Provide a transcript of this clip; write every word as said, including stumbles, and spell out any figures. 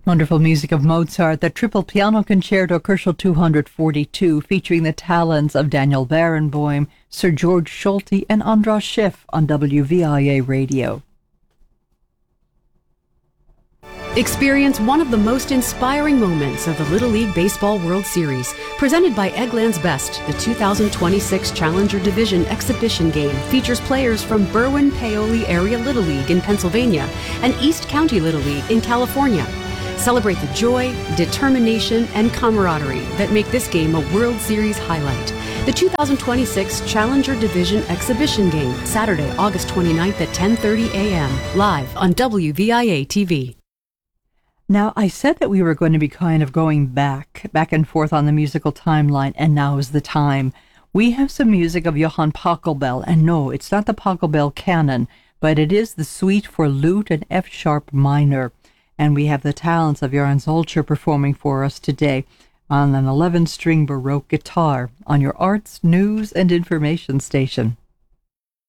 Wonderful music of Mozart, the Triple Piano Concerto Kerschel two forty-two, featuring the talents of Daniel Barenboim, Sir George Solti, and Andras Schiff on W V I A Radio. Experience one of the most inspiring moments of the Little League Baseball World Series, presented by Eggland's Best. The two thousand twenty-six Challenger Division exhibition game features players from Berwyn Paoli Area Little League in Pennsylvania and East County Little League in California. Celebrate the joy, determination, and camaraderie that make this game a World Series highlight. The two thousand twenty-six Challenger Division exhibition game, Saturday, August twenty-ninth at ten thirty a.m., live on W V I A T V. Now, I said that we were going to be kind of going back, back and forth on the musical timeline, and now is the time. We have some music of Johann Pachelbel, and no, it's not the Pachelbel canon, but it is the suite for lute and F-sharp minor. And we have the talents of Johann Zolcher performing for us today on an eleven-string Baroque guitar on your arts, news, and information station.